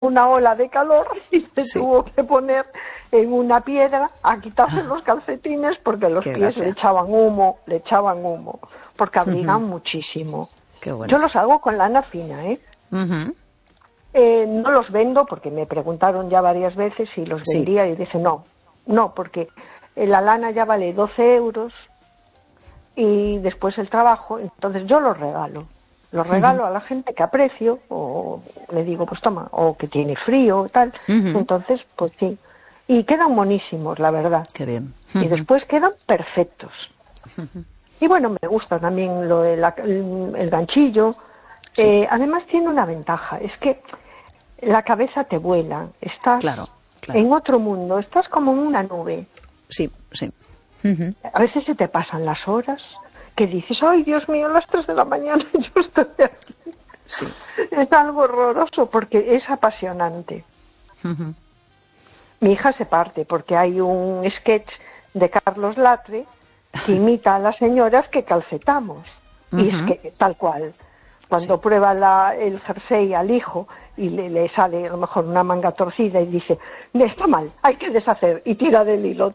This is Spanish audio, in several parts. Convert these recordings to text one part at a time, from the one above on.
una ola de calor y se tuvo que poner en una piedra a quitarse los calcetines porque los pies le echaban humo, porque abrigan muchísimo. Qué bueno. Yo los hago con lana fina, no los vendo porque me preguntaron ya varias veces si los vendía y dije no, porque la lana ya vale 12 euros y después el trabajo, entonces yo los regalo. Los regalo a la gente que aprecio, o le digo, pues toma, o que tiene frío o tal. Entonces, pues sí. Y quedan monísimos, la verdad. Qué bien. Y después quedan perfectos. Y bueno, me gusta también lo de el ganchillo. Además tiene una ventaja, es que la cabeza te vuela. Estás en otro mundo, estás como en una nube. Sí, sí. A veces se te pasan las horas, que dices, ay, Dios mío, a las 3 de la mañana yo estoy aquí. Sí. Es algo horroroso porque es apasionante. Mi hija se parte porque hay un sketch de Carlos Latre que imita a las señoras que calcetamos. Y es que, tal cual, cuando prueba el jersey al hijo y le sale a lo mejor una manga torcida y dice, está mal, hay que deshacer, y tira del hilo.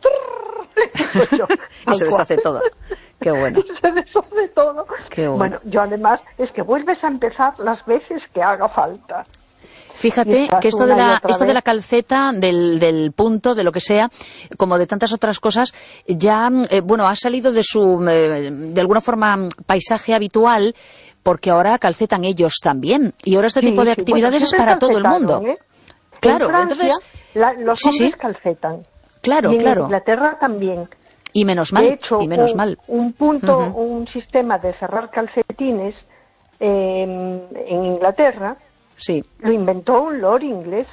Y se deshace todo. Qué bueno. Y se deshace todo. Qué bueno. Bueno, yo además es que vuelves a empezar las veces que haga falta. Fíjate que esto de la calceta, del punto, de lo que sea, como de tantas otras cosas, ya, ha salido de su, de alguna forma, paisaje habitual, porque ahora calcetan ellos también. Y ahora este tipo de actividades es para todo el mundo. Claro, en Francia, entonces... los hombres calcetan. Claro, y en Inglaterra también. Y menos mal, de hecho, y menos mal. Un sistema de cerrar calcetines en Inglaterra lo inventó un lord inglés,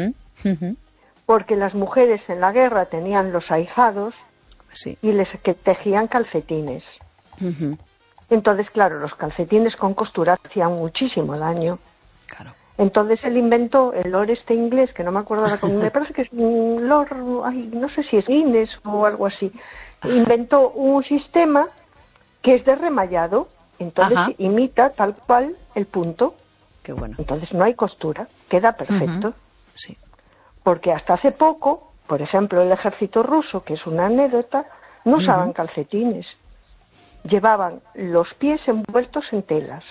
porque las mujeres en la guerra tenían los ahijados y les tejían calcetines. Entonces, claro, los calcetines con costura hacían muchísimo daño. Claro. Entonces él inventó el lord inglés, que no me acuerdo ahora cómo, me parece que es un lord, no sé si es Guinness o algo así. Inventó un sistema que es de remallado, entonces imita tal cual el punto. Qué bueno. Entonces no hay costura, queda perfecto. Sí. Porque hasta hace poco, por ejemplo, el ejército ruso, que es una anécdota, no usaban calcetines. Llevaban los pies envueltos en telas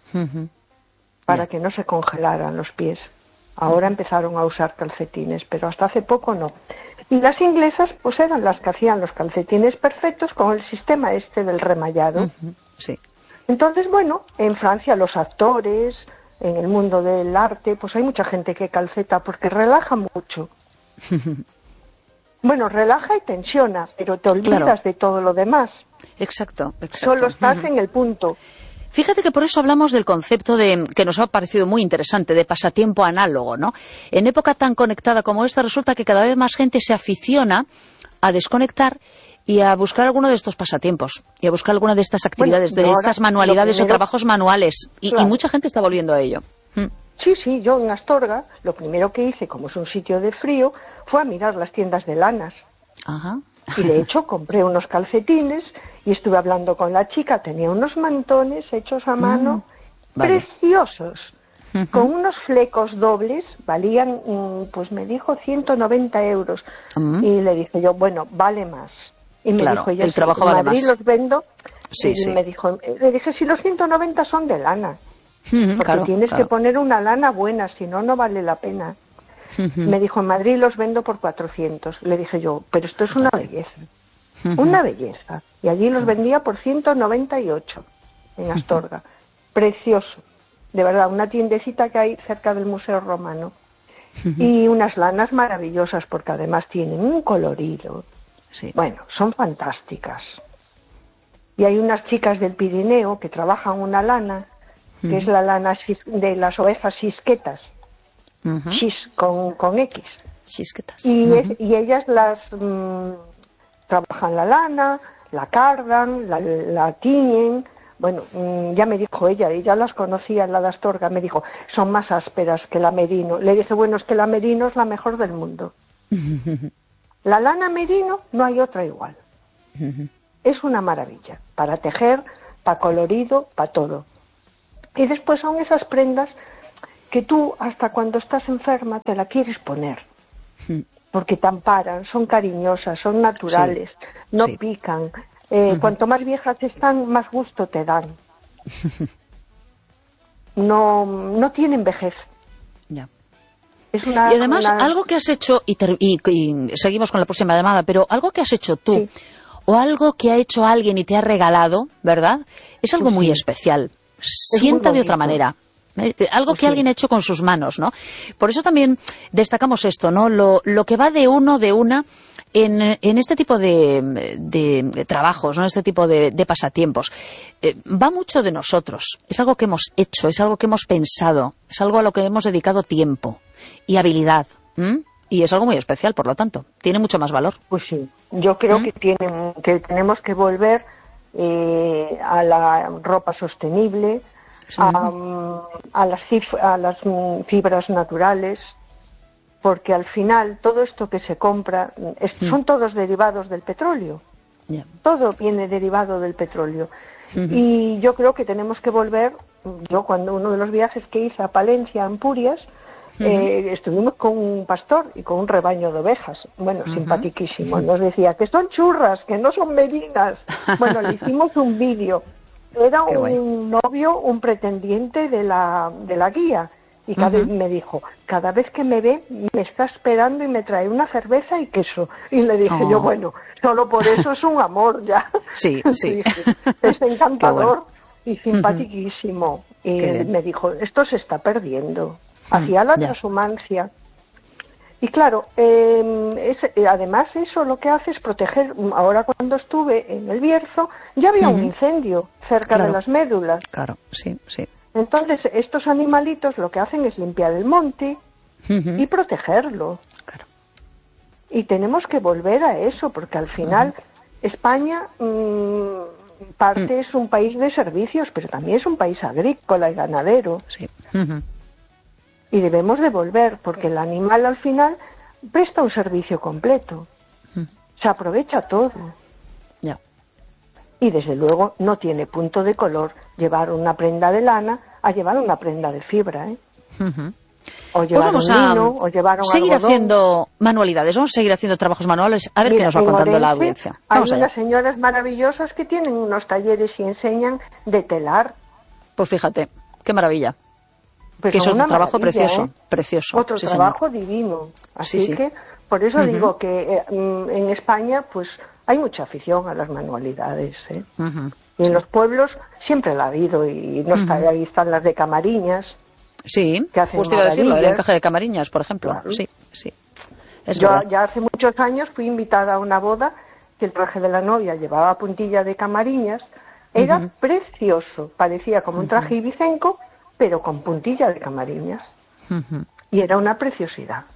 para que no se congelaran los pies. Ahora empezaron a usar calcetines, pero hasta hace poco no. Y las inglesas pues eran las que hacían los calcetines perfectos con el sistema este del remallado. Sí. Entonces, bueno, en Francia los actores, en el mundo del arte, pues hay mucha gente que calceta porque relaja mucho. Bueno, relaja y tensiona, pero te olvidas de todo lo demás. Exacto. Solo estás en el punto. Fíjate que por eso hablamos del concepto que nos ha parecido muy interesante, de pasatiempo análogo, ¿no? En época tan conectada como esta, resulta que cada vez más gente se aficiona a desconectar y a buscar alguno de estos pasatiempos, y a buscar alguna de estas actividades, de estas manualidades o trabajos manuales, y mucha gente está volviendo a ello. Sí, yo en Astorga, lo primero que hice, como es un sitio de frío, fue a mirar las tiendas de lanas. Y de hecho compré unos calcetines y estuve hablando con la chica, tenía unos mantones hechos a mano, preciosos, con unos flecos dobles, valían, pues me dijo 190 euros. Y le dije yo, bueno, vale más. Y me dijo ella, el trabajo vale más. En Madrid los vendo. Y me dijo, le dije, si los 190 son de lana, porque tienes que poner una lana buena, si no, no vale la pena. Me dijo, en Madrid los vendo por 400. Le dije yo, pero esto es una belleza. Una belleza. Y allí los vendía por 198 en Astorga. Precioso. De verdad, una tiendecita que hay cerca del Museo Romano. Y unas lanas maravillosas porque además tienen un colorido. Bueno, son fantásticas. Y hay unas chicas del Pirineo que trabajan una lana, que es la lana de las ovejas xisquetas. Con X. Xisquetas. Y ellas trabajan la lana, la cardan, la tiñen. Bueno, ya me dijo ella las conocía, la de Astorga, me dijo, son más ásperas que la merino. Le dije, bueno, es que la merino es la mejor del mundo. La lana merino no hay otra igual. Es una maravilla, para tejer, para colorido, para todo. Y después son esas prendas que tú hasta cuando estás enferma te la quieres poner, porque te amparan, son cariñosas, son naturales, no pican. Cuanto más viejas están, más gusto te dan. No tienen vejez. Ya. Y además, algo que has hecho, y seguimos con la próxima llamada, pero algo que has hecho tú, o algo que ha hecho alguien y te ha regalado, ¿verdad? Es algo muy especial. Sienta de otra manera. Algo que alguien ha hecho con sus manos, ¿no? Por eso también destacamos esto, ¿no? Lo que va de uno, de una, en este tipo de trabajos, ¿no? En este tipo de pasatiempos. Va mucho de nosotros. Es algo que hemos hecho, es algo que hemos pensado, es algo a lo que hemos dedicado tiempo y habilidad. Y es algo muy especial, por lo tanto. Tiene mucho más valor. Pues sí. Yo creo que tenemos que volver a la ropa sostenible, a las fibras naturales, porque al final todo esto que se compra son todos derivados del petróleo. Todo viene derivado del petróleo. Y yo creo que tenemos que volver. Yo, cuando uno de los viajes que hice a Palencia, a Ampurias, estuvimos con un pastor y con un rebaño de ovejas. Bueno, simpaticísimo. Nos decía que son churras, que no son merinas. Bueno, le hicimos un vídeo. Era un novio, un pretendiente de la guía. Y cada vez me dijo, cada vez que me ve, me está esperando y me trae una cerveza y queso. Y le dije yo, bueno, solo por eso es un amor ya. Sí. Es encantador y simpaticísimo. Y me dijo, esto se está perdiendo. Hacía la transhumancia. Y claro, además eso lo que hace es proteger. Ahora, cuando estuve en el Bierzo, ya había un incendio cerca de las médulas. Claro, sí. Entonces, estos animalitos lo que hacen es limpiar el monte y protegerlo. Claro. Y tenemos que volver a eso, porque al final España parte es un país de servicios, pero también es un país agrícola y ganadero. Sí. Y debemos de volver, porque el animal al final presta un servicio completo. Se aprovecha todo. Ya. Y desde luego no tiene punto de color llevar una prenda de lana a llevar una prenda de fibra, O llevar un lino, o llevar un seguir algodón. Haciendo manualidades, vamos a seguir haciendo trabajos manuales, a ver qué nos va contando la audiencia. Vamos hay allá. unas señoras maravillosas que tienen unos talleres y enseñan de telar. Pues fíjate, qué maravilla. Pues que es otro trabajo precioso. Otro trabajo divino. Así que, por eso digo que en España, pues, hay mucha afición a las manualidades, Y en los pueblos siempre la ha habido, y no está, ahí están las de Camariñas. Sí, justo iba a decirlo, el encaje de Camariñas, por ejemplo. Claro. Sí. Yo ya hace muchos años fui invitada a una boda que el traje de la novia llevaba puntilla de Camariñas. Era precioso, parecía como un traje ibicenco, pero con puntilla de Camariñas. Y era una preciosidad.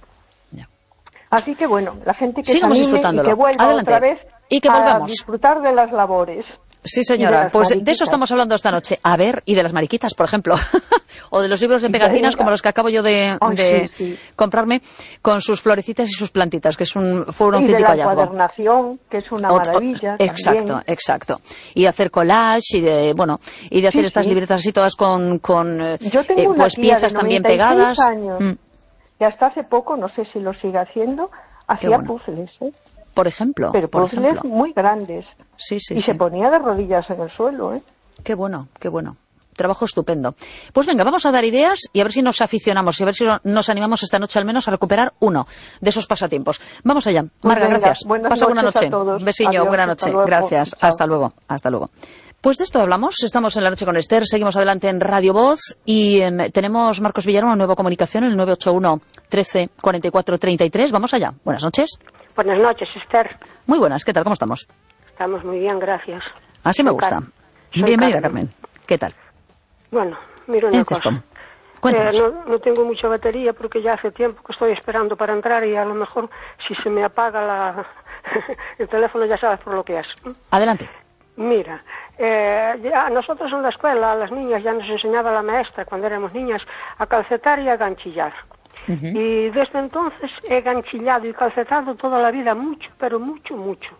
Así que bueno, la gente que sigamos se anime y que vuelva otra vez y que volvamos a disfrutar de las labores. Sí, señora, pues de eso estamos hablando esta noche. A ver, y de las mariquitas, por ejemplo, o de los libros de pegatinas como los que acabo yo de comprarme, con sus florecitas y sus plantitas, que fue un auténtico hallazgo. Y de la encuadernación, que es una maravilla. Exacto. Y hacer collage y de hacer estas libretas así todas con yo tengo una tía piezas de también pegadas. Años, que hasta hace poco, no sé si lo sigue haciendo, hacía puzzles, Por ejemplo. Pero puzzles muy grandes. Sí. Y se ponía de rodillas en el suelo, Qué bueno. Trabajo estupendo. Pues venga, vamos a dar ideas y a ver si nos aficionamos y a ver si nos animamos esta noche al menos a recuperar uno de esos pasatiempos. Vamos allá. Marga, gracias. Pasa buena noche. Un besiño, buena noche. Gracias. Hasta luego. Pues de esto hablamos, estamos en La Noche con Esther, seguimos adelante en Radio Voz y tenemos Marcos Villarón, nueva comunicación, el 981 13 44 33. Vamos allá. Buenas noches. Buenas noches, Esther. Muy buenas, ¿qué tal? ¿Cómo estamos? Estamos muy bien, gracias. Así me gusta. Bienvenida, Carmen. ¿Qué tal? Bueno, mira una cosa. Cuéntanos. No tengo mucha batería porque ya hace tiempo que estoy esperando para entrar y a lo mejor si se me apaga el teléfono ya sabes por lo que es. Adelante. Mira, ya nosotros en la escuela, a las niñas ya nos enseñaba la maestra cuando éramos niñas a calcetar y a ganchillar. Y desde entonces he ganchillado y calcetado toda la vida mucho, pero mucho.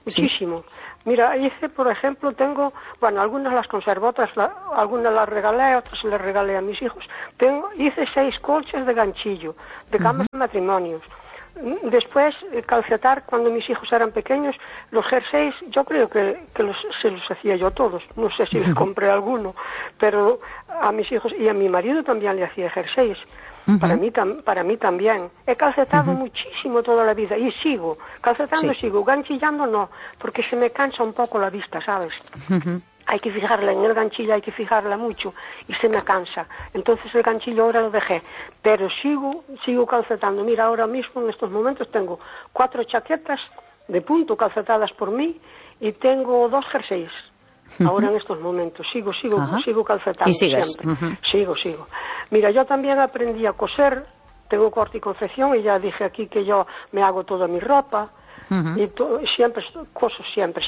muchísimo. Mira, hice, por ejemplo, tengo, bueno, algunas las conservo, otras algunas las regalé, otras les regalé a mis hijos. Hice 6 colchas de ganchillo, de camas de matrimonios. Después, calcetar, cuando mis hijos eran pequeños, los jerseys, yo creo que se los hacía yo todos. No sé si les compré alguno, pero a mis hijos y a mi marido también le hacía jerseys. Para mí también. He calcetado muchísimo toda la vida y sigo. Calcetando sigo, ganchillando no, porque se me cansa un poco la vista, ¿sabes? Hay que fijarla en el ganchillo, hay que fijarla mucho y se me cansa. Entonces el ganchillo ahora lo dejé, pero sigo calcetando. Mira, ahora mismo en estos momentos tengo 4 chaquetas de punto calcetadas por mí y tengo 2 jerseys. Ahora en estos momentos sigo calcetando. ¿Y sigues? Siempre. Sigo. Mira, yo también aprendí a coser, tengo corte y confección y ya dije aquí que yo me hago toda mi ropa. Y siempre coso, siempre.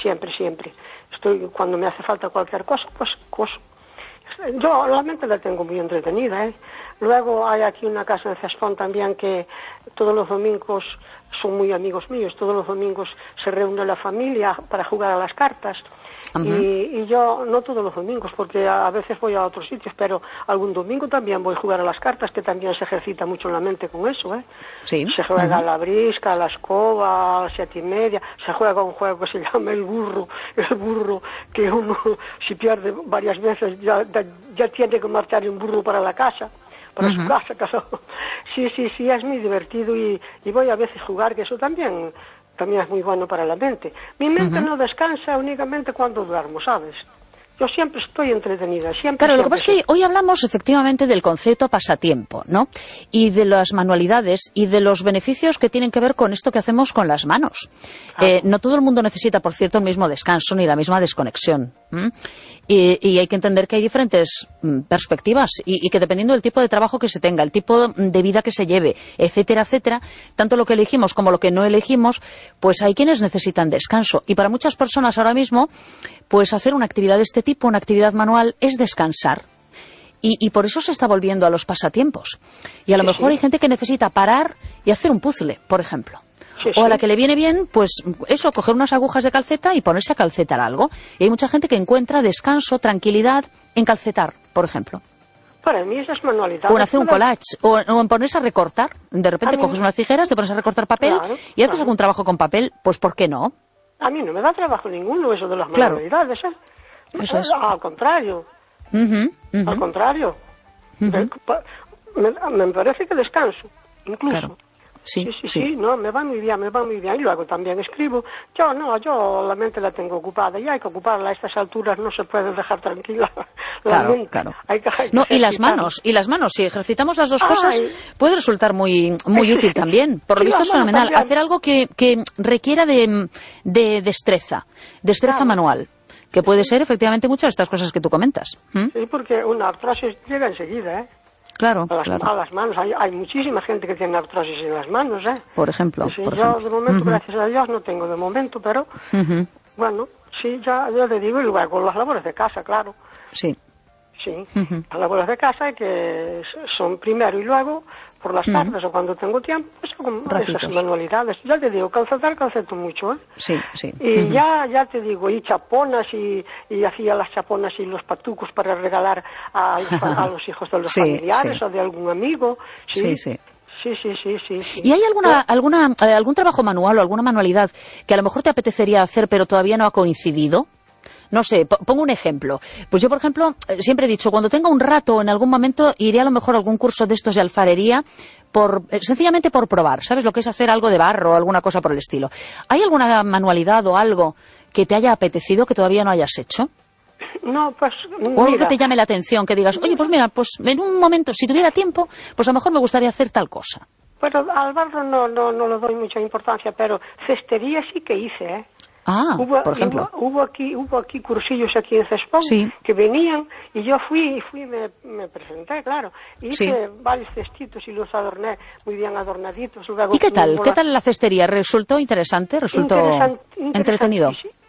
Cuando me hace falta cualquier cosa, pues coso. Yo realmente la tengo muy entretenida, ¿eh? Luego hay aquí una casa en Cespón también que todos los domingos son muy amigos míos, todos los domingos se reúne la familia para jugar a las cartas. Y yo, no todos los domingos, porque a veces voy a otros sitios, pero algún domingo también voy a jugar a las cartas, que también se ejercita mucho la mente con eso, ¿eh? Sí. Se juega a la brisca, a la escoba, a las 7:30, se juega un juego que se llama el burro, que uno, si pierde varias veces, ya tiene que marchar en burro para la casa. Para su casa. Sí, es muy divertido y voy a veces jugar, que eso también es muy bueno para la mente. Mi mente no descansa únicamente cuando duermo, ¿sabes? Yo siempre estoy entretenida, Claro, lo que pasa es que hoy hablamos efectivamente del concepto pasatiempo, ¿no? Y de las manualidades y de los beneficios que tienen que ver con esto que hacemos con las manos. Claro. No todo el mundo necesita, por cierto, el mismo descanso ni la misma desconexión. Y hay que entender que hay diferentes perspectivas y que dependiendo del tipo de trabajo que se tenga, el tipo de vida que se lleve, etcétera, etcétera, tanto lo que elegimos como lo que no elegimos, pues hay quienes necesitan descanso. Y para muchas personas ahora mismo, pues hacer una actividad de este tipo, una actividad manual, es descansar. Y por eso se está volviendo a los pasatiempos. Y a lo mejor hay gente que necesita parar y hacer un puzzle, por ejemplo. O a la que le viene bien, pues eso, coger unas agujas de calceta y ponerse a calcetar algo. Y hay mucha gente que encuentra descanso, tranquilidad en calcetar, por ejemplo. Para mí esas manualidades... O en hacer un collage, o en ponerse a recortar. De repente coges unas tijeras, te pones a recortar papel y haces algún trabajo con papel, pues ¿por qué no? A mí no me da trabajo ninguno eso de las manualidades, ¿eh? Eso es. Al contrario. Al contrario. Me parece que descanso, incluso. Claro. Sí, no, me va muy bien. Y luego también escribo. Yo la mente la tengo ocupada y hay que ocuparla. A estas alturas no se puede dejar tranquila la mente. Claro. Hay que y las manos, si ejercitamos las dos cosas, puede resultar muy útil también. Por lo visto es fenomenal. También. Hacer algo que requiera de destreza manual. Que puede ser efectivamente muchas de estas cosas que tú comentas. Sí, porque una artrosis llega enseguida, ¿eh? Claro, a las manos. Hay muchísima gente que tiene artrosis en las manos, ¿eh? Por ejemplo. Sí, yo de momento, gracias a Dios, no tengo de momento, pero bueno, sí, ya te digo, y luego las labores de casa, claro. Sí. Las labores de casa que son primero y luego por las tardes o cuando tengo tiempo, pues hago esas manualidades. Ya te digo, calceto mucho, ¿eh? Sí. Y ya te digo, y chaponas y hacía las chaponas y los patucos para regalar a los hijos de los familiares o de algún amigo. Sí. ¿Y hay algún trabajo manual o alguna manualidad que a lo mejor te apetecería hacer pero todavía no ha coincidido? No sé, pongo un ejemplo. Pues yo, por ejemplo, siempre he dicho, cuando tenga un rato en algún momento, iré a lo mejor a algún curso de estos de alfarería, sencillamente por probar, ¿sabes? Lo que es hacer algo de barro o alguna cosa por el estilo. ¿Hay alguna manualidad o algo que te haya apetecido que todavía no hayas hecho? No, pues o algo que te llame la atención, que digas, oye, pues mira, pues en un momento, si tuviera tiempo, pues a lo mejor me gustaría hacer tal cosa. Bueno, al barro no le doy mucha importancia, pero cestería sí que hice, ¿eh? Por ejemplo. Hubo aquí cursillos aquí en Cespón que venían y yo fui y me presenté, claro. Hice varios cestitos y los adorné muy bien adornaditos. Luego, ¿y qué tal? ¿Qué tal la cestería? ¿Resultó interesante? ¿Resultó entretenido?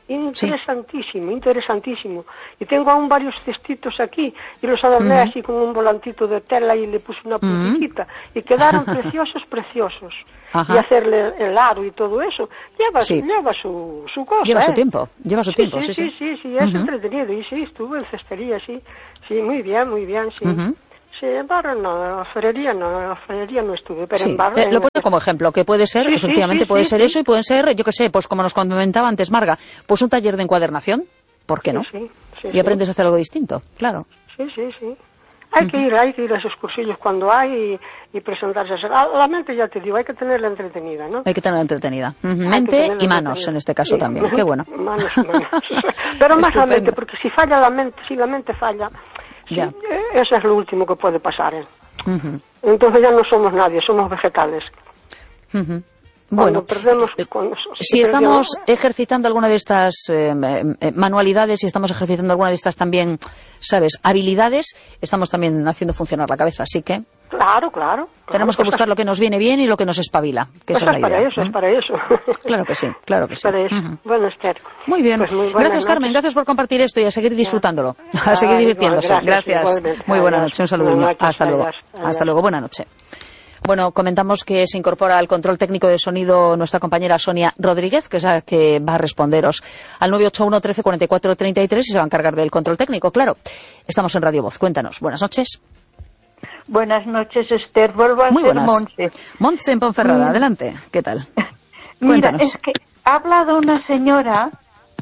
Interesantísimo, interesantísimo. Y tengo aún varios cestitos aquí y los adorné así con un volantito de tela y le puse una puntillita y quedaron preciosos, preciosos. Y hacerle el aro y todo eso lleva su cosa. Lleva su tiempo, sí, es entretenido. Y sí, estuve en cestería, sí, muy bien, sí. Sí, en barro no, ferrería no estuve, pero en barro... Lo pongo como ejemplo, que puede ser, efectivamente puede ser eso, y pueden ser, yo qué sé, pues como nos comentaba antes Marga, pues un taller de encuadernación, ¿por qué no? Y aprendes a hacer algo distinto, claro. Sí. Hay que ir a esos cursillos cuando hay y presentarse. La mente, ya te digo, hay que tenerla entretenida, ¿no? Hay que tenerla entretenida. Mente y manos, en este caso también, qué bueno. Manos. Pero más la mente, porque si la mente falla... Sí, eso es lo último que puede pasar. Entonces ya no somos nadie, somos vegetales. Bueno, si estamos ejercitando alguna de estas manualidades, si estamos ejercitando alguna de estas también, ¿sabes?, habilidades, estamos también haciendo funcionar la cabeza, así que... Claro. Tenemos que buscar lo que nos viene bien y lo que nos espabila, que pues eso es la idea. Es para eso. Claro que sí. Para eso. Bueno, Esther. Muy bien. Pues gracias, Carmen. Gracias por compartir esto y a seguir disfrutándolo. A seguir divirtiéndose. Gracias. Muy buena noche. Un saludo. Hasta luego. Hasta luego. Buena noche. Bueno, comentamos que se incorpora al control técnico de sonido nuestra compañera Sonia Rodríguez, que es la que va a responderos al 981 13 44 33 y se va a encargar del control técnico, claro. Estamos en Radio Voz. Cuéntanos. Buenas noches. Buenas noches, Esther. Vuelvo a ser Montse. Montse en Ponferrada, adelante. ¿Qué tal? Mira, es que ha hablado una señora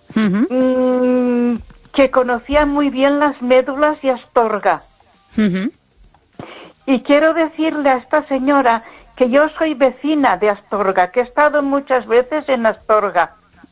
que conocía muy bien las médulas y Astorga. Y quiero decirle a esta señora que yo soy vecina de Astorga, que he estado muchas veces en Astorga.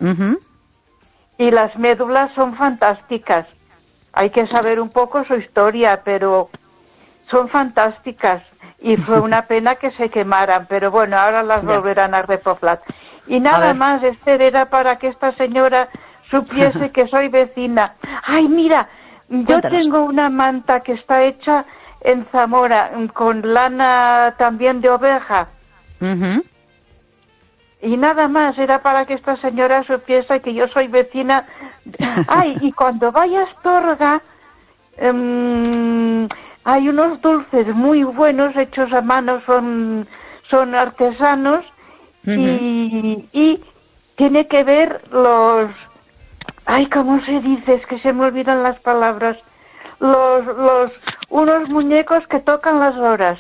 Y las médulas son fantásticas. Hay que saber un poco su historia, pero... son fantásticas y fue una pena que se quemaran, pero bueno, ahora las volverán a repoblar. Y nada más, Esther, era para que esta señora supiese que soy vecina. Ay, mira, yo tengo una manta que está hecha en Zamora, con lana también de oveja. Y nada más, era para que esta señora supiese que yo soy vecina. Ay, y cuando vaya a Astorga... hay unos dulces muy buenos hechos a mano, son artesanos y tiene que ver los... Ay, ¿cómo se dice? Es que se me olvidan las palabras. Unos muñecos que tocan las horas.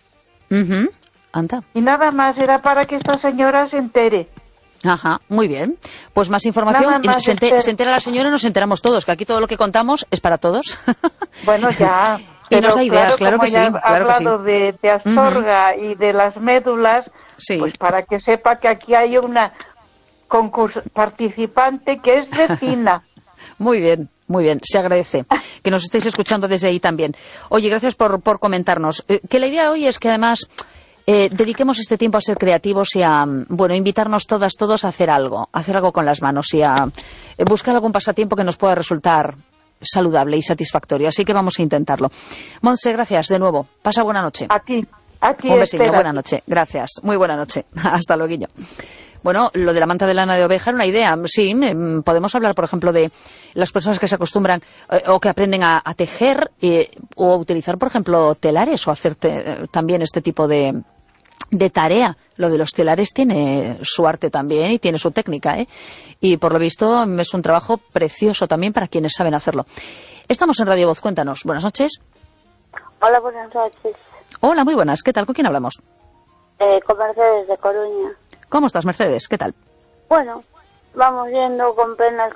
Anda. Y nada más, era para que esta señora se entere. Ajá, muy bien. Pues más información. Más, se entera la señora y nos enteramos todos, que aquí todo lo que contamos es para todos. Bueno, ya... Y nos da ideas, claro que sí. Ha hablado de Astorga y de las médulas, pues para que sepa que aquí hay una participante que es vecina. Muy bien, se agradece que nos estéis escuchando desde ahí también. Oye, gracias por comentarnos. Que la idea hoy es que además dediquemos este tiempo a ser creativos y a, invitarnos todos a hacer algo con las manos y a buscar algún pasatiempo que nos pueda resultar saludable y satisfactorio, así que vamos a intentarlo. Montse, gracias de nuevo. Pasa buena noche. A ti. Un besillo, buena noche. Gracias. Muy buena noche. Hasta luego. Bueno, lo de la manta de lana de oveja era una idea. Sí, podemos hablar, por ejemplo, de las personas que se acostumbran o que aprenden a tejer o a utilizar, por ejemplo, telares o hacer también este tipo de tarea. Lo de los telares tiene su arte también y tiene su técnica, y por lo visto es un trabajo precioso también para quienes saben hacerlo. Estamos en Radio Voz, cuéntanos. Buenas noches. Hola, buenas noches. Hola, muy buenas. ¿Qué tal? ¿Con quién hablamos? Con Mercedes de Coruña. ¿Cómo estás, Mercedes? ¿Qué tal? Bueno, vamos viendo con penas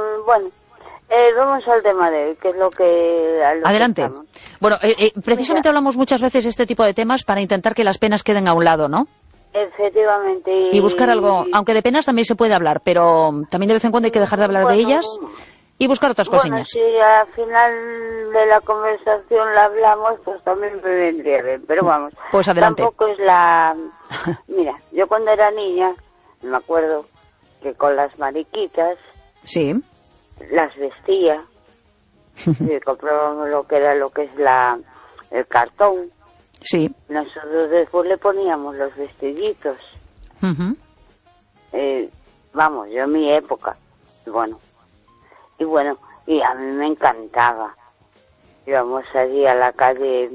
vamos al tema de hoy, que es lo que... Adelante. Bueno, precisamente hablamos muchas veces de este tipo de temas para intentar que las penas queden a un lado, ¿no? Efectivamente. Y buscar algo, aunque de penas también se puede hablar, pero también de vez en cuando hay que dejar de hablar de ellas y buscar otras cosillas. Si al final de la conversación la hablamos, pues también me vendría bien, pero vamos. Pues adelante. Tampoco es la... Mira, yo cuando era niña, me acuerdo que con las mariquitas... Sí. Las vestía, y comprábamos lo que es el cartón. Sí. Nosotros después le poníamos los vestiditos. Yo en mi época, Y bueno, y a mí me encantaba. Íbamos allí a la calle,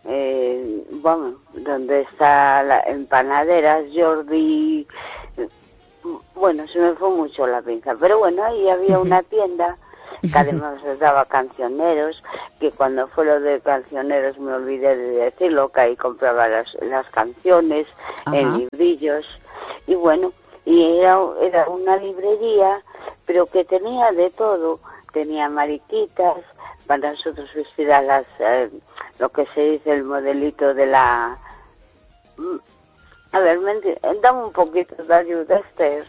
donde está en Panaderas, Jordi. Bueno, se me fue mucho la pinza, pero bueno, ahí había una tienda que además les daba cancioneros, que cuando fue lo de cancioneros me olvidé de decirlo, que ahí compraba las canciones en librillos, y bueno, y era una librería, pero que tenía de todo, tenía mariquitas, para nosotros vestir a las, lo que se dice el modelito de la... A ver, dame un poquito de ayuda, Esther.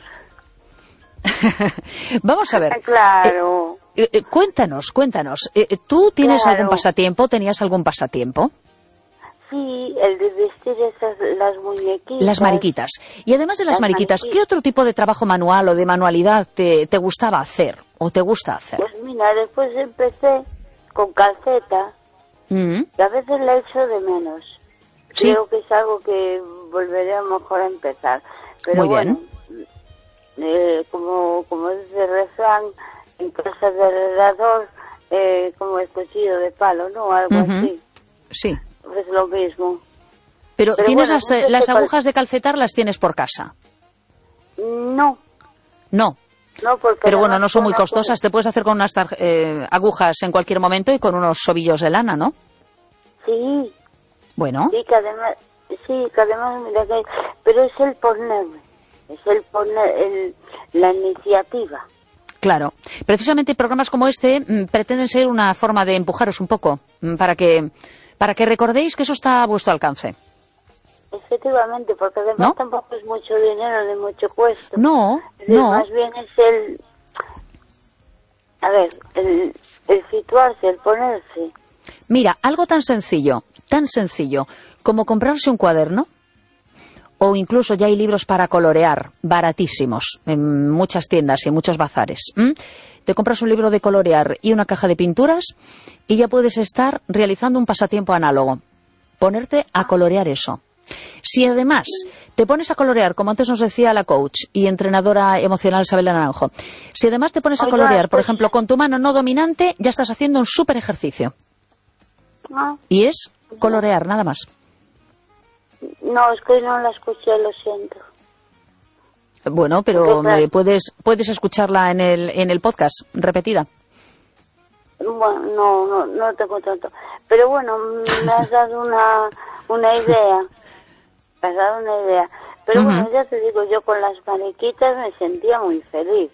Vamos a ver. Claro. Cuéntanos. ¿Tú tienes algún pasatiempo? ¿Tenías algún pasatiempo? Sí, el de vestir las muñequitas. Las mariquitas. Y además de las mariquitas, ¿qué otro tipo de trabajo manual o de manualidad te gustaba hacer o te gusta hacer? Pues mira, después empecé con calceta, que a veces la echo de menos. ¿Sí? Creo que es algo que volveré a lo mejor a empezar. Pero muy bien. Como dice el refrán, en casa de heredador, como el cuchillo de palo, ¿no? Algo así. Sí. Es lo mismo. Pero ¿tienes las agujas de calcetar, las tienes por casa? No. No. No, porque pero bueno, no son muy costosas. Te puedes hacer con unas agujas en cualquier momento y con unos ovillos de lana, ¿no? Sí. Bueno. Sí, que además, mira que... Pero es el poner la iniciativa. Claro. Precisamente programas como este pretenden ser una forma de empujaros un poco, para que recordéis que eso está a vuestro alcance. Efectivamente, porque además tampoco es mucho dinero ni mucho cuesta. No. Más bien es el situarse, el ponerse. Mira, algo tan sencillo como comprarse un cuaderno, o incluso ya hay libros para colorear, baratísimos, en muchas tiendas y en muchos bazares. Te compras un libro de colorear y una caja de pinturas y ya puedes estar realizando un pasatiempo análogo. Ponerte a colorear eso. Si además te pones a colorear, como antes nos decía la coach y entrenadora emocional Isabel Naranjo, si además te pones a colorear, por ejemplo, con tu mano no dominante, ya estás haciendo un súper ejercicio. Y es colorear, nada más. No, es que no la escuché, lo siento. Bueno, pero puedes escucharla en el podcast, repetida. Bueno, no tengo tanto. Pero bueno, me has dado una idea. Pero bueno, ya te digo, yo con las mariquitas me sentía muy feliz.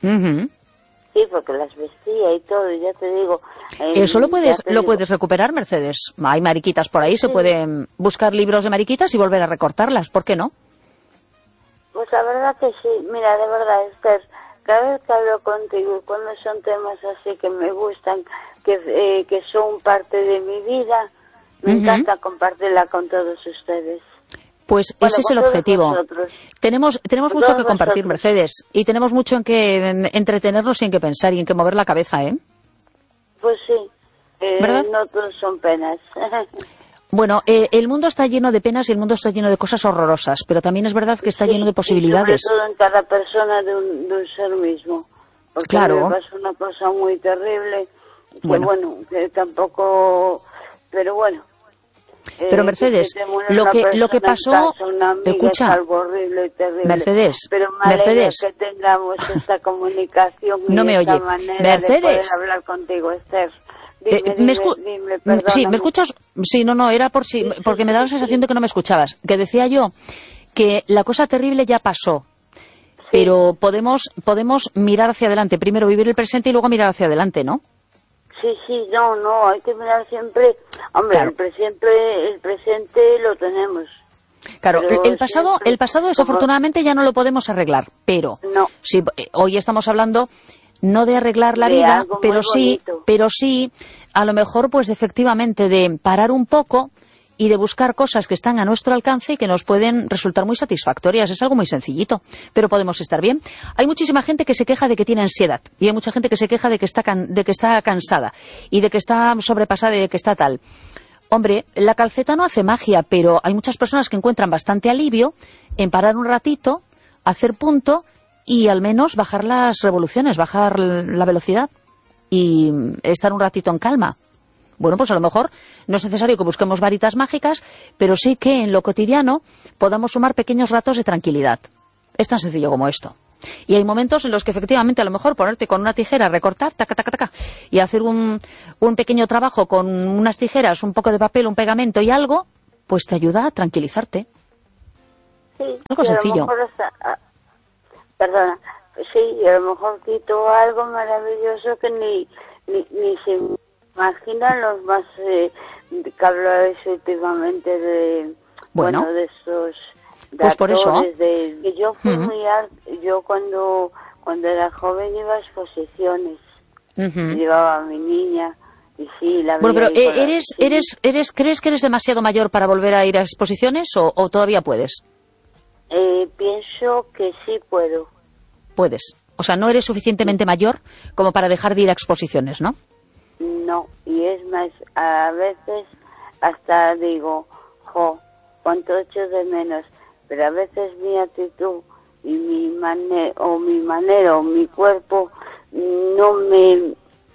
Sí, porque las vestía y todo, y ya te digo... Eso lo puedes recuperar, Mercedes. Hay mariquitas por ahí, se pueden buscar libros de mariquitas y volver a recortarlas, ¿por qué no? Pues la verdad que sí. Mira, de verdad, Esther, cada vez que hablo contigo, cuando son temas así que me gustan, que son parte de mi vida, me encanta compartirla con todos ustedes. Pues ese es el objetivo. Tenemos mucho que compartir, Mercedes, y tenemos mucho en que entretenernos y en que pensar y en que mover la cabeza, ¿eh? Pues sí, ¿verdad? No todos son penas. Bueno, el mundo está lleno de penas y el mundo está lleno de cosas horrorosas, pero también es verdad que está lleno de posibilidades. Y sobre todo en cada persona de un ser mismo. Porque claro. Me pasó una cosa muy terrible, que tampoco... Pero bueno. Pero Mercedes, lo que pasó, escucha, horrible y terrible. Mercedes, pero que tengamos esta comunicación y no me oye. Mercedes, de poder hablar contigo, Esther. Dime, sí, ¿me escuchas? Sí, no, era porque me daba la sensación de que no me escuchabas. Que decía yo que la cosa terrible ya pasó, pero podemos mirar hacia adelante. Primero vivir el presente y luego mirar hacia adelante, ¿no? Sí, no, hay que mirar siempre. Hombre, claro. el presente lo tenemos. Claro, el pasado desafortunadamente ya no lo podemos arreglar, pero sí, hoy estamos hablando no de arreglar la vida, pero sí, a lo mejor pues efectivamente de parar un poco y de buscar cosas que están a nuestro alcance y que nos pueden resultar muy satisfactorias. Es algo muy sencillito, pero podemos estar bien. Hay muchísima gente que se queja de que tiene ansiedad y hay mucha gente que se queja de que está cansada y de que está sobrepasada y de que está tal. Hombre, la calceta no hace magia, pero hay muchas personas que encuentran bastante alivio en parar un ratito, hacer punto y al menos bajar las revoluciones, bajar la velocidad y estar un ratito en calma. Bueno, pues a lo mejor no es necesario que busquemos varitas mágicas, pero sí que en lo cotidiano podamos sumar pequeños ratos de tranquilidad. Es tan sencillo como esto. Y hay momentos en los que efectivamente a lo mejor ponerte con una tijera, recortar, taca, taca, taca, y hacer un pequeño trabajo con unas tijeras, un poco de papel, un pegamento y algo, pues te ayuda a tranquilizarte. Sí, algo sencillo. Perdona, sí, y a lo mejor quito algo maravilloso que ni se imaginan los más que habláis últimamente de, de esos pues por eso. Yo fui muy yo cuando era joven iba a exposiciones, llevaba a mi niña y sí, la bueno, pero ¿crees que eres demasiado mayor para volver a ir a exposiciones o todavía puedes? Pienso que sí puedo. Puedes. O sea, no eres suficientemente mayor como para dejar de ir a exposiciones, ¿no? No, y es más, a veces hasta digo, cuánto echo de menos, pero a veces mi actitud y mi manera o mi cuerpo no me...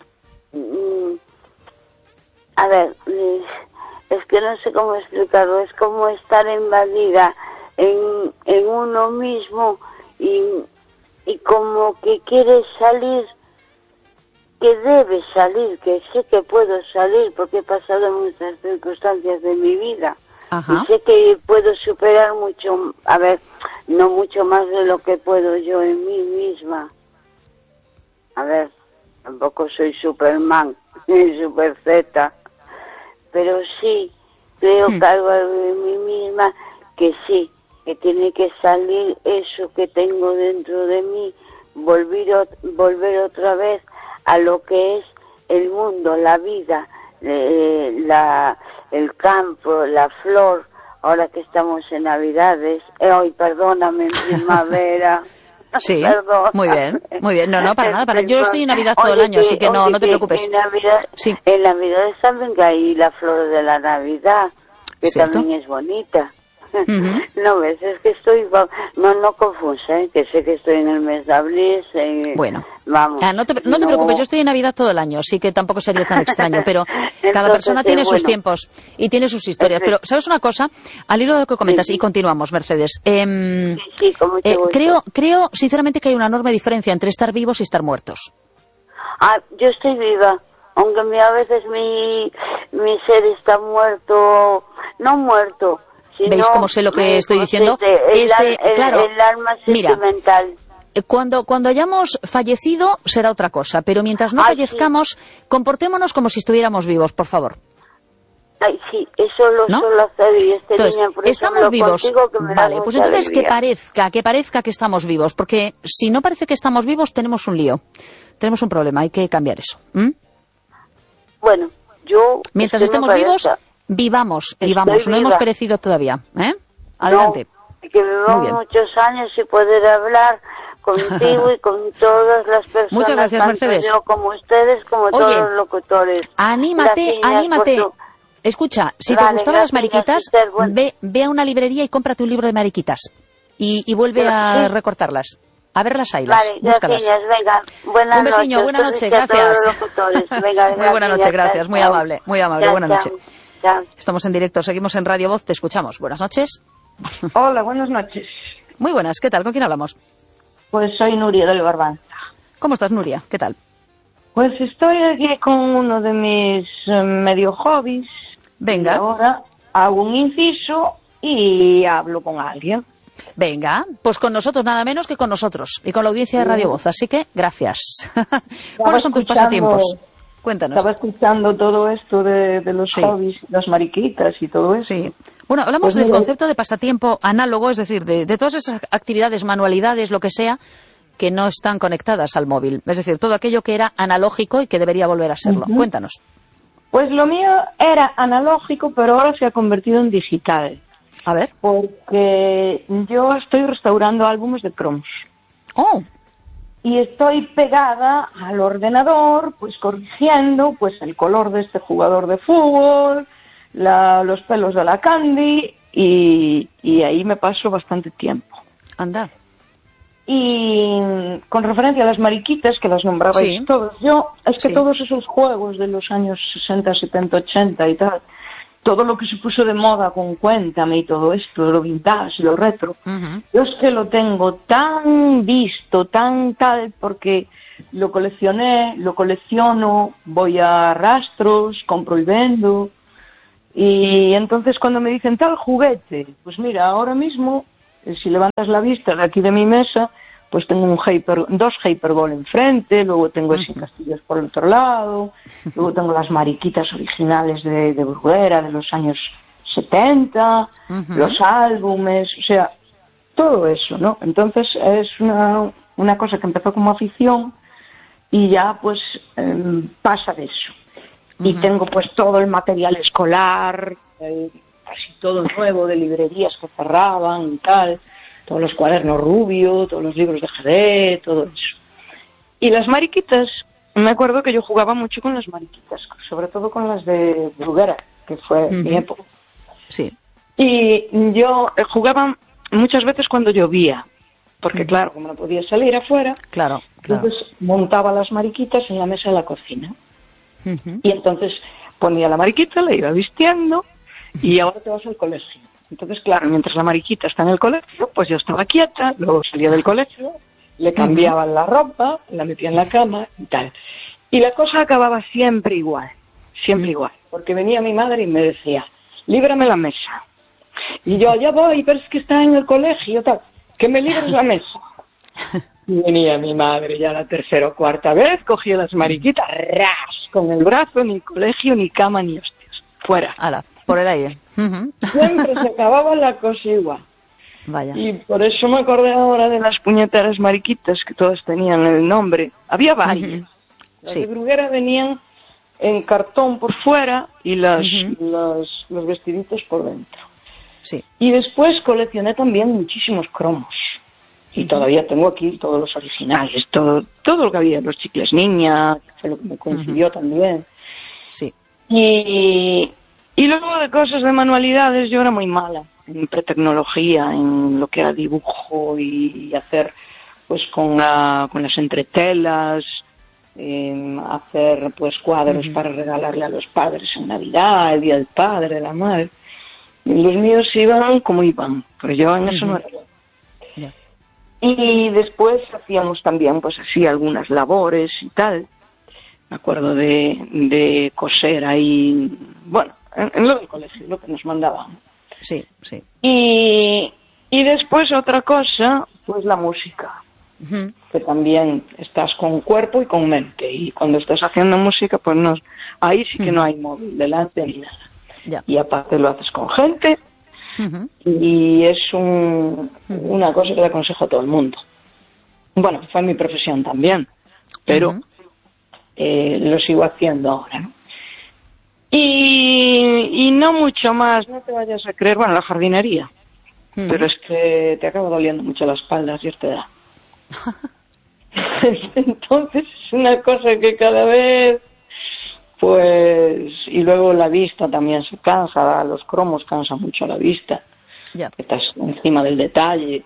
a ver, es que no sé cómo explicarlo, es como estar invadida en uno mismo y como que quieres salir, que debes salir, que sé que puedo salir porque he pasado muchas circunstancias de mi vida. Ajá. Y sé que puedo superar mucho, a ver, no mucho más de lo que puedo yo en mí misma. A ver, tampoco soy Superman, ni Super Z, pero sí creo que algo en mí misma que sí, que tiene que salir eso que tengo dentro de mí, volver otra vez a lo que es el mundo, la vida, el campo, la flor, ahora que estamos en Navidades, perdóname, en primavera. Sí, perdona. muy bien, no, para nada, yo estoy en Navidad todo el año, así que no te preocupes. En Navidad también hay la flor de la Navidad, que ¿cierto? También es bonita. No ves, es que estoy, no confusa, que sé que estoy en el mes de abril. Bueno, vamos. No te preocupes, yo estoy en Navidad todo el año, así que tampoco sería tan extraño, pero cada persona tiene sus tiempos y tiene sus historias. Pero, ¿sabes una cosa? Al hilo de lo que comentas, y continuamos, Mercedes. Sí, con mucho gusto. Creo, sinceramente, que hay una enorme diferencia entre estar vivos y estar muertos. Yo estoy viva, aunque a veces mi ser está muerto, no muerto. ¿Veis cómo sé lo que estoy diciendo? Claro, el alma sentimental. Cuando hayamos fallecido será otra cosa, pero mientras no fallezcamos, comportémonos como si estuviéramos vivos, por favor. Sí, eso lo suelo hacer y entonces, niña, por estamos vivos. Vale, pues entonces alegría. que parezca que estamos vivos, porque si no parece que estamos vivos tenemos un lío, tenemos un problema, hay que cambiar eso. Bueno, mientras estemos vivos, vivamos, no hemos perecido todavía. Adelante. No, que vivamos muchos años y poder hablar contigo y con todas las personas. Muchas gracias, Mercedes. Yo como ustedes, como todos los locutores. Anímate. Escucha, si te gustaban las mariquitas, ve a una librería y cómprate un libro de mariquitas. Y vuelve a recortarlas. A ver las haylas, búscalas. Venga, buenas noches. Un besiño, buena noche, gracias. Venga, muy buena noche, gracias, muy amable, buena noche. Chao. Estamos en directo, seguimos en Radio Voz, te escuchamos. Buenas noches. Hola, buenas noches. Muy buenas, ¿qué tal? ¿Con quién hablamos? Pues soy Nuria del Barbanza. ¿Cómo estás, Nuria? ¿Qué tal? Pues estoy aquí con uno de mis medio hobbies. Venga. Y ahora hago un inciso y hablo con alguien. Venga, pues con nosotros, nada menos que con nosotros y con la audiencia de Radio Voz, así que gracias. ¿Cuáles son tus pasatiempos? Cuéntanos. Estaba escuchando todo esto de los hobbies, las mariquitas y todo eso. Sí. Bueno, hablamos del concepto de pasatiempo análogo, es decir, de todas esas actividades, manualidades, lo que sea, que no están conectadas al móvil. Es decir, todo aquello que era analógico y que debería volver a serlo. Cuéntanos. Pues lo mío era analógico, pero ahora se ha convertido en digital. A ver. Porque yo estoy restaurando álbumes de cromos. ¡Oh! Y estoy pegada al ordenador, pues corrigiendo pues el color de este jugador de fútbol, los pelos de la Candy, y ahí me paso bastante tiempo. Anda. Y con referencia a las mariquitas, que las nombrabais todos, que todos esos juegos de los años 60, 70, 80 y tal, todo lo que se puso de moda con Cuéntame y todo esto, lo vintage y lo retro, yo es que lo tengo tan visto, tan tal, porque lo coleccioné, lo colecciono, voy a rastros, compro y vendo, y entonces cuando me dicen tal juguete, pues mira, ahora mismo, si levantas la vista de aquí de mi mesa, pues tengo dos Hyperball enfrente, luego tengo ese castillos por el otro lado, luego tengo las mariquitas originales de Bruguera de los años 70, los álbumes, o sea, todo eso, ¿no? Entonces es una cosa que empezó como afición y ya pues pasa de eso. Y tengo pues todo el material escolar, casi todo nuevo de librerías que cerraban y tal, todos los cuadernos Rubio, todos los libros de GD, todo eso. Y las mariquitas, me acuerdo que yo jugaba mucho con las mariquitas, sobre todo con las de Bruguera, que fue mi época. Sí. Y yo jugaba muchas veces cuando llovía, porque claro, como no podía salir afuera, entonces montaba las mariquitas en la mesa de la cocina. Y entonces ponía la mariquita, la iba vistiendo, y ahora te vas al colegio. Entonces, claro, mientras la mariquita está en el colegio, pues yo estaba quieta, luego salía del colegio, le cambiaban la ropa, la metía en la cama y tal. Y la cosa acababa siempre igual, porque venía mi madre y me decía, líbrame la mesa. Y yo, ya voy, pero es que está en el colegio, tal, que me libres la mesa. Y venía mi madre ya la tercera o cuarta vez, cogía las mariquitas, ras, con el brazo, ni colegio, ni cama, ni hostias, fuera. Ala, por el aire. Siempre se acababa la cosa igual. Vaya. Y por eso me acordé ahora de las puñeteras mariquitas, que todas tenían el nombre. Había varias. Las de Bruguera venían en cartón por fuera y los vestiditos por dentro. Sí. Y después coleccioné también muchísimos cromos. Y todavía tengo aquí todos los originales, todo lo que había, los chicles niña, que fue lo que me coincidió también. Sí. Y luego de cosas de manualidades, yo era muy mala en pretecnología, en lo que era dibujo y hacer pues con las entretelas, hacer pues cuadros para regalarle a los padres en Navidad, el Día del Padre, de la Madre. Y los míos iban como iban, pero yo en eso no era bueno. Yeah. Y después hacíamos también pues así algunas labores y tal. Me acuerdo de coser ahí, bueno, en lo del colegio, lo que nos mandaban. Sí, sí. Y después otra cosa, pues la música. Que también estás con cuerpo y con mente. Y cuando estás haciendo música, pues no, ahí sí que no hay móvil delante ni nada. Ya. Y aparte lo haces con gente. Y es una cosa que le aconsejo a todo el mundo. Bueno, fue mi profesión también, pero lo sigo haciendo ahora, ¿no? Y no mucho más, no te vayas a creer, bueno, la jardinería, pero es que te acaba doliendo mucho la espalda a cierta edad. Entonces es una cosa que cada vez, pues, y luego la vista también se cansa, los cromos cansan mucho la vista, que estás encima del detalle.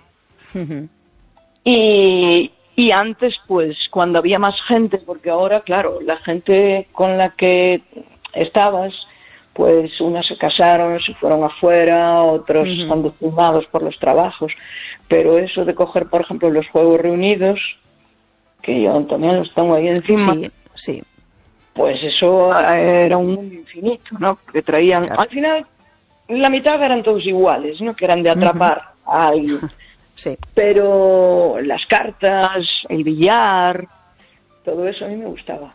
Y antes, pues, cuando había más gente, porque ahora, claro, la gente con la que estabas, pues unas se casaron, se fueron afuera, otros están desfumados por los trabajos, pero eso de coger, por ejemplo, los Juegos Reunidos, que yo también los tengo ahí encima, sí. Pues eso era un mundo infinito, ¿no? Que traían, al final, la mitad eran todos iguales, ¿no? Que eran de atrapar a alguien. Sí. Pero las cartas, el billar, todo eso a mí me gustaba.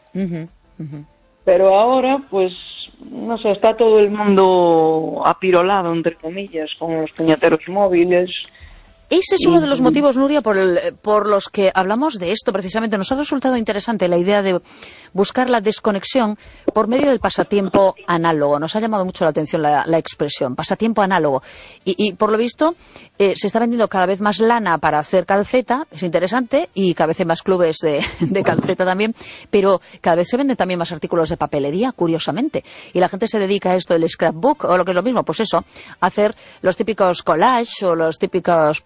Pero ahora, pues, no sé, está todo el mundo apirolado, entre comillas, con los puñeteros móviles. Ese es uno de los motivos, Nuria, por los que hablamos de esto precisamente. Nos ha resultado interesante la idea de buscar la desconexión por medio del pasatiempo análogo. Nos ha llamado mucho la atención la expresión, pasatiempo análogo. Y por lo visto, se está vendiendo cada vez más lana para hacer calceta, es interesante, y cada vez hay más clubes de calceta también, pero cada vez se venden también más artículos de papelería, curiosamente. Y la gente se dedica a esto del scrapbook, o lo que es lo mismo, pues eso, hacer los típicos collages o los típicos, pues,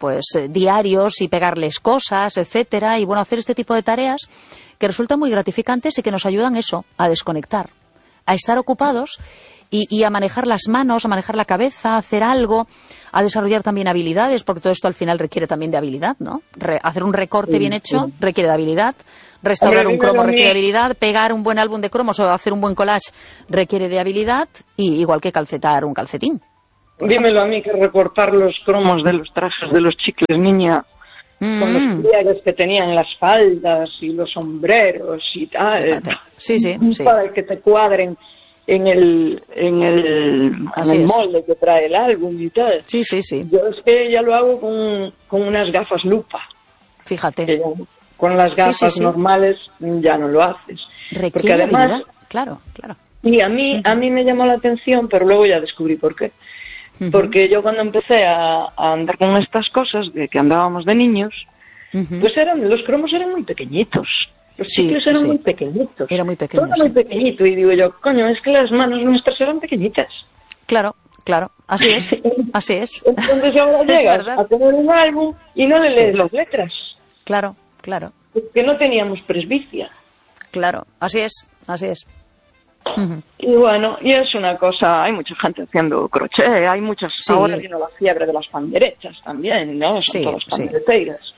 pues diarios y pegarles cosas, etcétera, y bueno, hacer este tipo de tareas que resultan muy gratificantes y que nos ayudan eso, a desconectar, a estar ocupados y a manejar las manos, a manejar la cabeza, a hacer algo, a desarrollar también habilidades, porque todo esto al final requiere también de habilidad, ¿no? Hacer un recorte bien hecho requiere de habilidad, restaurar un cromo requiere de habilidad, pegar un buen álbum de cromos o hacer un buen collage requiere de habilidad, y igual que calcetar un calcetín. Dímelo a mí, que recortar los cromos de los trajes de los chicles, niña, con los pliegues que tenían las faldas y los sombreros y tal. Sí. Para que te cuadren en el molde que trae el álbum y tal. Sí. Yo es que ya lo hago con unas gafas lupa. Fíjate. Con las gafas normales ya no lo haces. Requiere porque además, habilidad. Claro. Y a mí me llamó la atención, pero luego ya descubrí por qué. Porque yo cuando empecé a andar con estas cosas, de que andábamos de niños, pues los cromos eran muy pequeñitos. Los chicles eran muy pequeñitos. Era muy pequeño. Todo muy pequeñito. Y digo yo, coño, es que las manos nuestras eran pequeñitas. Claro. Así es. Entonces ahora llegas a tener un álbum y no le lees las letras. Claro. Porque no teníamos presbicia. Claro, así es. Y bueno, y es una cosa, hay mucha gente haciendo crochet, hay muchas, ahora vino la fiebre de las panderechas también, ¿no? Son todas pandereteiras.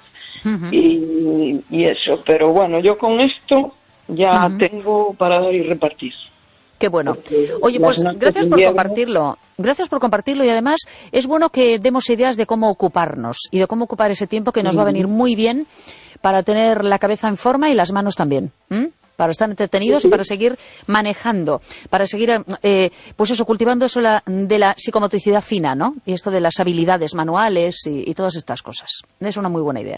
Y eso, pero bueno, yo con esto ya tengo para dar y repartir. Qué bueno. Oye, pues gracias por compartirlo. Gracias por compartirlo, y además es bueno que demos ideas de cómo ocuparnos y de cómo ocupar ese tiempo, que nos va a venir muy bien para tener la cabeza en forma y las manos también. Para estar entretenidos y para seguir manejando, para seguir, pues eso, cultivando eso de la psicomotricidad fina, ¿no? Y esto de las habilidades manuales y todas estas cosas. Es una muy buena idea.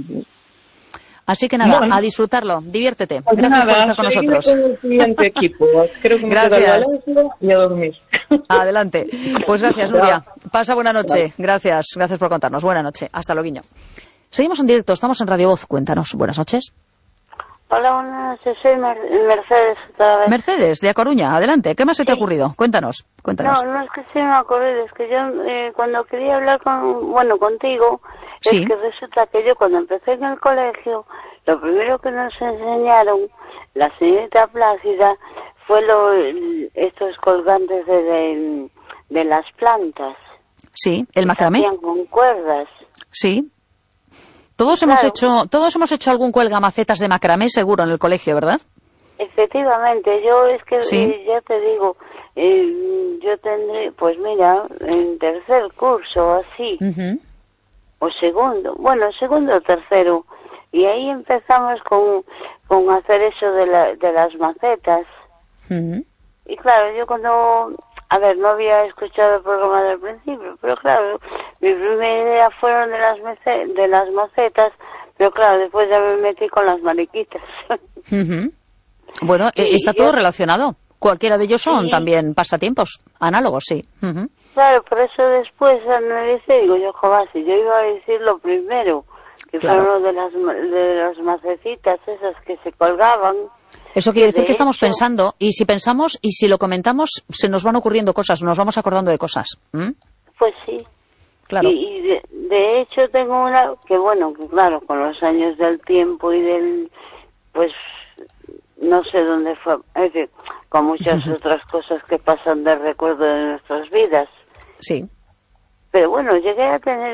Así que nada, a disfrutarlo, diviértete. Pues gracias por estar con nosotros. Con el siguiente equipo. Creo que me quedo en Valencia y a dormir. Adelante. Pues gracias, Nuria. Pasa buena noche. Gracias por contarnos. Buena noche. Hasta luego. Seguimos en directo, estamos en Radio Voz. Cuéntanos. Buenas noches. Hola, buenas noches, soy Mercedes otra vez. Mercedes, de A Coruña, adelante. ¿Qué más se te ha ocurrido? Cuéntanos. No es que se me ocurrido, es que yo cuando quería hablar contigo, es que resulta que yo cuando empecé en el colegio, lo primero que nos enseñaron, la señorita Plácida, fue estos colgantes de las plantas. Sí, el macramé. Que hacían con cuerdas. Sí. Todos hemos hecho algún cuelgamacetas de macramé seguro en el colegio, ¿verdad? Efectivamente, yo es que ya te digo, yo tendré, pues mira, en tercer curso así, o segundo o tercero, y ahí empezamos con hacer eso de las macetas. Y claro, yo cuando, no había escuchado el programa del principio, pero claro, mi primera idea fueron de las macetas, pero claro, después ya me metí con las mariquitas. Bueno, está todo relacionado. Cualquiera de ellos son también pasatiempos análogos, sí. Claro, por eso después me digo yo, joder, si yo iba a decir lo primero, que fueron de las macetitas esas que se colgaban. Eso quiere decir que estamos pensando, y si pensamos y si lo comentamos, se nos van ocurriendo cosas, nos vamos acordando de cosas. Pues sí. Claro. Y de hecho tengo una que claro, con los años del tiempo y pues no sé dónde fue, es decir, con muchas otras cosas que pasan de recuerdo de nuestras vidas. Sí. Pero bueno, llegué a tener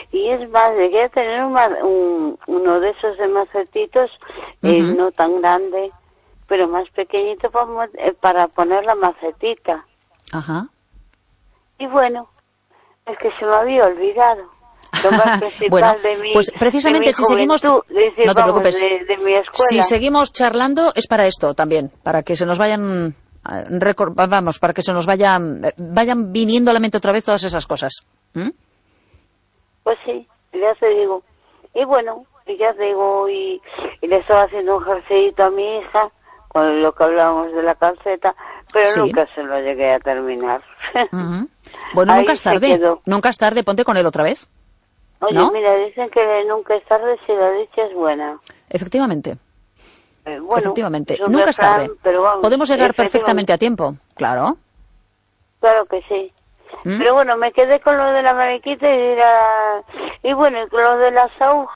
uno de esos de macetitos, no tan grande, pero más pequeñito para poner la macetita. Ajá. Y bueno, es que se me había olvidado. Lo más principal pues precisamente si seguimos, no te preocupes, de mi escuela. Si seguimos charlando es para esto también, para que se nos vayan para que se nos vayan viniendo a la mente otra vez todas esas cosas. Pues sí, ya te digo. Y bueno, ya te digo, y le estaba haciendo un jerseyito a mi hija, con lo que hablábamos de la calceta, pero nunca se lo llegué a terminar. Bueno, nunca es tarde, ponte con él otra vez. Oye, ¿no? Mira, dicen que nunca es tarde si la dicha es buena. Efectivamente. Efectivamente, nunca es tarde. Pero vamos, podemos llegar perfectamente a tiempo, claro. Claro que sí. Pero bueno, me quedé con lo de la mariquita y bueno, y con lo de las agujas.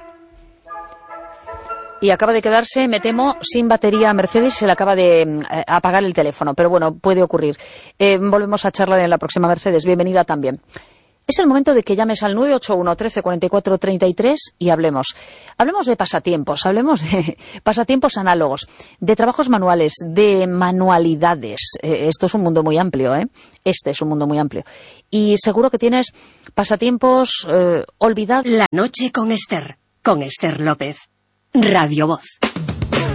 Y acaba de quedarse, me temo, sin batería a Mercedes, se le acaba de apagar el teléfono, pero bueno, puede ocurrir. Volvemos a charlar en la próxima, Mercedes, bienvenida también. Es el momento de que llames al 981 13 44 33 y hablemos. Hablemos de pasatiempos, hablemos de pasatiempos análogos, de trabajos manuales, de manualidades. Esto es un mundo muy amplio, ¿eh? Este es un mundo muy amplio. Y seguro que tienes pasatiempos olvidados. La noche con Esther López. Radio Voz.